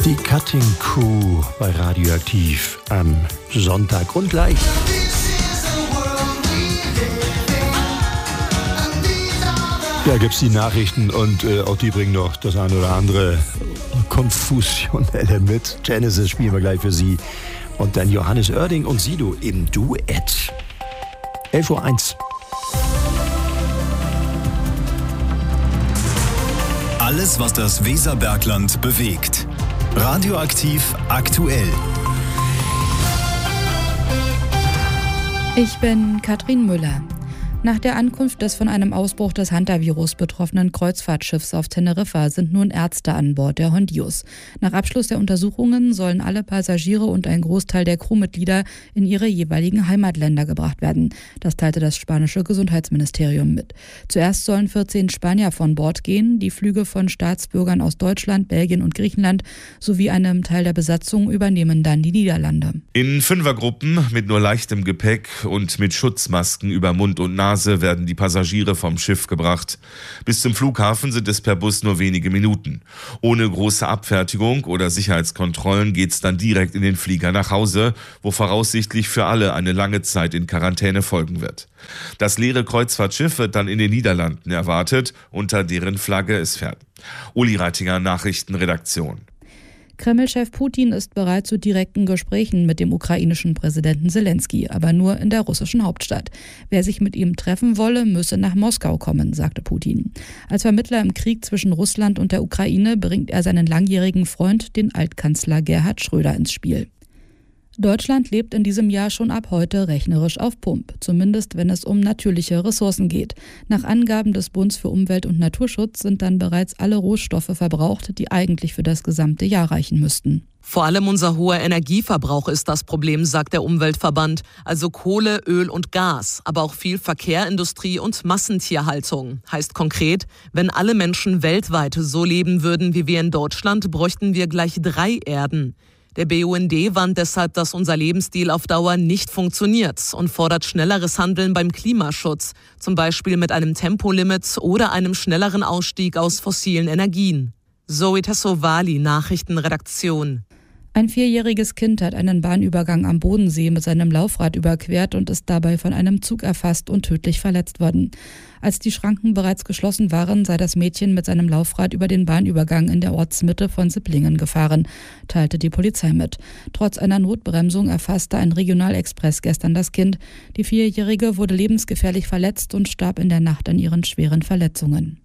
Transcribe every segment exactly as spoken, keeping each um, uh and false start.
Die Cutting Crew bei Radioaktiv am Sonntag und gleich. Ja, gibt's die Nachrichten und äh, auch die bringen noch das eine oder andere Konfusionelle mit. Genesis spielen wir gleich für Sie. Und dann Johannes Oerding und Sido im Duett. elf Uhr eins. Alles, was das Weserbergland bewegt. Radioaktiv aktuell. Ich bin Katrin Müller. Nach der Ankunft des von einem Ausbruch des Hantavirus betroffenen Kreuzfahrtschiffs auf Teneriffa sind nun Ärzte an Bord der Hondius. Nach Abschluss der Untersuchungen sollen alle Passagiere und ein Großteil der Crewmitglieder in ihre jeweiligen Heimatländer gebracht werden. Das teilte das spanische Gesundheitsministerium mit. Zuerst sollen vierzehn Spanier von Bord gehen, die Flüge von Staatsbürgern aus Deutschland, Belgien und Griechenland sowie einem Teil der Besatzung übernehmen dann die Niederlande. In Fünfergruppen mit nur leichtem Gepäck und mit Schutzmasken über Mund und Nase werden die Passagiere vom Schiff gebracht. Bis zum Flughafen sind es per Bus nur wenige Minuten. Ohne große Abfertigung oder Sicherheitskontrollen geht's dann direkt in den Flieger nach Hause, wo voraussichtlich für alle eine lange Zeit in Quarantäne folgen wird. Das leere Kreuzfahrtschiff wird dann in den Niederlanden erwartet, unter deren Flagge es fährt. Uli Reitinger, Nachrichtenredaktion. Kreml-Chef Putin ist bereit zu direkten Gesprächen mit dem ukrainischen Präsidenten Selenskyj, aber nur in der russischen Hauptstadt. Wer sich mit ihm treffen wolle, müsse nach Moskau kommen, sagte Putin. Als Vermittler im Krieg zwischen Russland und der Ukraine bringt er seinen langjährigen Freund, den Altkanzler Gerhard Schröder, ins Spiel. Deutschland lebt in diesem Jahr schon ab heute rechnerisch auf Pump, zumindest wenn es um natürliche Ressourcen geht. Nach Angaben des Bundes für Umwelt und Naturschutz sind dann bereits alle Rohstoffe verbraucht, die eigentlich für das gesamte Jahr reichen müssten. Vor allem unser hoher Energieverbrauch ist das Problem, sagt der Umweltverband. Also Kohle, Öl und Gas, aber auch viel Verkehr, Industrie und Massentierhaltung. Heißt konkret, wenn alle Menschen weltweit so leben würden wie wir in Deutschland, bräuchten wir gleich drei Erden. Der B U N D warnt deshalb, dass unser Lebensstil auf Dauer nicht funktioniert und fordert schnelleres Handeln beim Klimaschutz, zum Beispiel mit einem Tempolimit oder einem schnelleren Ausstieg aus fossilen Energien. Zoe Tassovali, Nachrichtenredaktion. Ein vierjähriges Kind hat einen Bahnübergang am Bodensee mit seinem Laufrad überquert und ist dabei von einem Zug erfasst und tödlich verletzt worden. Als die Schranken bereits geschlossen waren, sei das Mädchen mit seinem Laufrad über den Bahnübergang in der Ortsmitte von Sipplingen gefahren, teilte die Polizei mit. Trotz einer Notbremsung erfasste ein Regionalexpress gestern das Kind. Die Vierjährige wurde lebensgefährlich verletzt und starb in der Nacht an ihren schweren Verletzungen.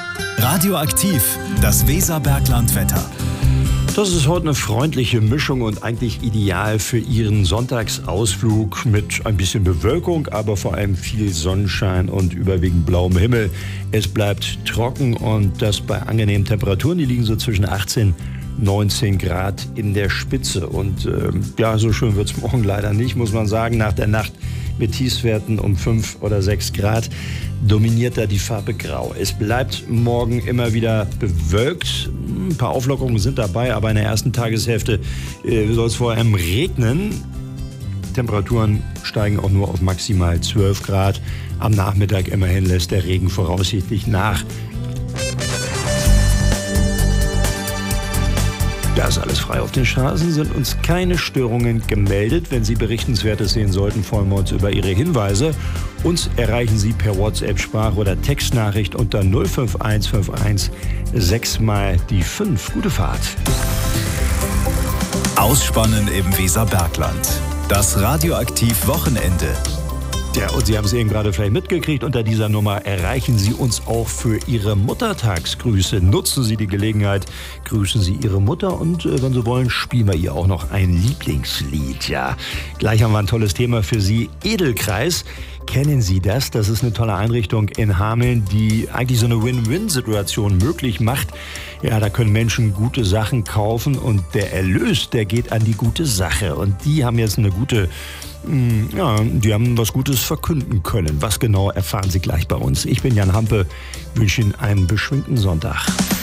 Radioaktiv, das Weserberglandwetter. Das ist heute eine freundliche Mischung und eigentlich ideal für Ihren Sonntagsausflug mit ein bisschen Bewölkung, aber vor allem viel Sonnenschein und überwiegend blauem Himmel. Es bleibt trocken und das bei angenehmen Temperaturen, die liegen so zwischen achtzehn, neunzehn Grad in der Spitze. Und äh, ja, so schön wird es morgen leider nicht, muss man sagen. Nach der Nacht mit Tiefstwerten um fünf oder sechs Grad dominiert da die Farbe Grau. Es bleibt morgen immer wieder bewölkt. Ein paar Auflockerungen sind dabei, aber in der ersten Tageshälfte äh, soll es vor allem regnen. Temperaturen steigen auch nur auf maximal zwölf Grad. Am Nachmittag immerhin lässt der Regen voraussichtlich nach. Da ist alles frei auf den Straßen, sind uns keine Störungen gemeldet. Wenn Sie Berichtenswertes sehen sollten, freuen wir uns über Ihre Hinweise. Uns erreichen Sie per WhatsApp, Sprach- oder Textnachricht unter null fünf eins fünf eins sechs mal die fünf. Gute Fahrt. Ausspannen im Weserbergland. Das Radioaktiv-Wochenende. Ja, und Sie haben es eben gerade vielleicht mitgekriegt, unter dieser Nummer erreichen Sie uns auch für Ihre Muttertagsgrüße. Nutzen Sie die Gelegenheit, grüßen Sie Ihre Mutter und äh, wenn Sie wollen, spielen wir ihr auch noch ein Lieblingslied. Ja, gleich haben wir ein tolles Thema für Sie. Edelkreis. Kennen Sie das? Das ist eine tolle Einrichtung in Hameln, die eigentlich so eine Win-Win-Situation möglich macht. Ja, da können Menschen gute Sachen kaufen und der Erlös, der geht an die gute Sache. Und die haben jetzt eine gute, ja, die haben was Gutes verkünden können. Was genau, erfahren Sie gleich bei uns. Ich bin Jan Hampe, wünsche Ihnen einen beschwingten Sonntag.